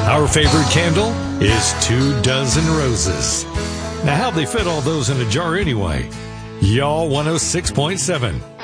Our favorite candle is 2 dozen roses. Now, how'd they fit all those in a jar anyway? Y'all 106.7.